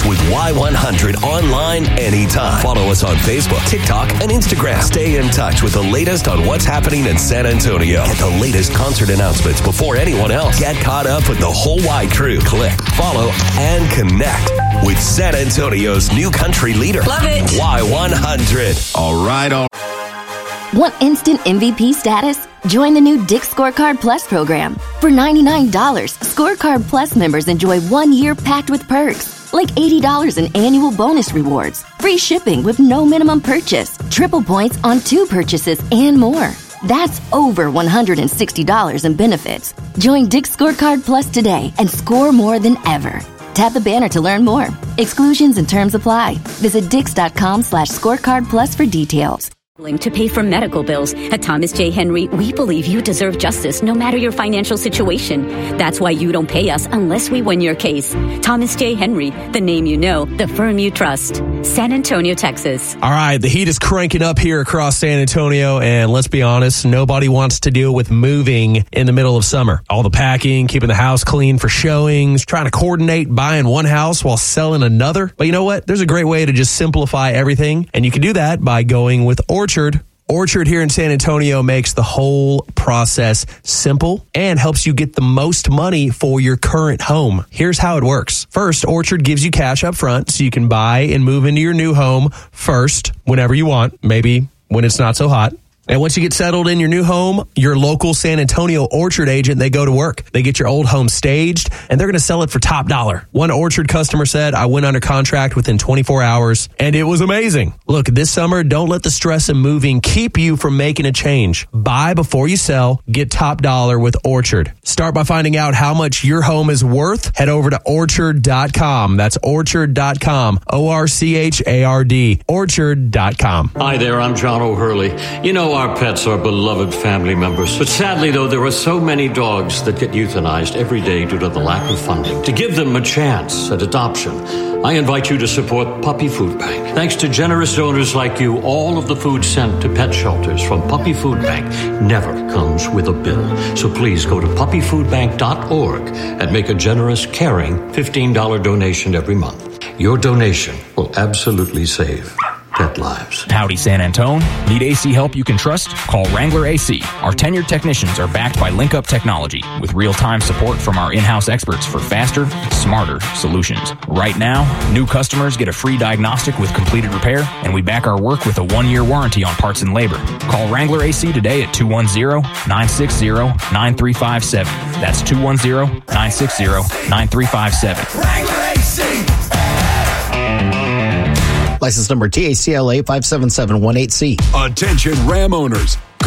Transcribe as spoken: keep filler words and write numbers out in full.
with Y one hundred online anytime. Follow us on Facebook, TikTok, and Instagram. Stay in touch with the latest on what's happening in San Antonio. Get the latest concert announcements before anyone else. Get caught up with the whole Y crew. Click, follow, and connect with San Antonio's new country leader. Love it. Y one hundred. All right, all Want instant M V P status? Join the new Dick's Scorecard Plus program. For ninety-nine dollars, Scorecard Plus members enjoy one year packed with perks, like eighty dollars in annual bonus rewards, free shipping with no minimum purchase, triple points on two purchases, and more. That's over one hundred sixty dollars in benefits. Join Dick's Scorecard Plus today and score more than ever. Tap the banner to learn more. Exclusions and terms apply. Visit dix.com slash scorecard plus for details. To pay for medical bills. At Thomas J. Henry, we believe you deserve justice no matter your financial situation. That's why you don't pay us unless we win your case. Thomas J. Henry, the name you know, the firm you trust. San Antonio, Texas. All right, the heat is cranking up here across San Antonio, and let's be honest, nobody wants to deal with moving in the middle of summer. All the packing, keeping the house clean for showings, trying to coordinate buying one house while selling another. But you know what? There's a great way to just simplify everything, and you can do that by going with Orchard. Orchard. Orchard here in San Antonio makes the whole process simple and helps you get the most money for your current home. Here's how it works. First, Orchard gives you cash up front so you can buy and move into your new home first whenever you want, maybe when it's not so hot. And once you get settled in your new home, your local San Antonio Orchard agent, they go to work. They get your old home staged, and they're going to sell it for top dollar. One Orchard customer said, I went under contract within twenty-four hours, and it was amazing. Look, this summer, don't let the stress of moving keep you from making a change. Buy before you sell. Get top dollar with Orchard. Start by finding out how much your home is worth. Head over to orchard dot com. That's orchard dot com. O R C H A R D. orchard dot com. Hi there, I'm John O'Hurley. You know, our pets are beloved family members. But sadly, though, there are so many dogs that get euthanized every day due to the lack of funding. To give them a chance at adoption, I invite you to support Puppy Food Bank. Thanks to generous donors like you, all of the food sent to pet shelters from Puppy Food Bank never comes with a bill. So please go to puppy food bank dot org and make a generous, caring fifteen dollars donation every month. Your donation will absolutely save pet lives. Howdy, San Antone. Need A C help you can trust? Call Wrangler A C. Our tenured technicians are backed by LinkUp Technology with real-time support from our in-house experts for faster, smarter solutions. Right now, new customers get a free diagnostic with completed repair, and we back our work with a one-year warranty on parts and labor. Call Wrangler A C today at two one zero, nine six zero, nine three five seven. That's two one zero, nine six zero, nine three five seven. Wrangler A C. License number T A C L A five seven seven one eight C. Attention Ram owners.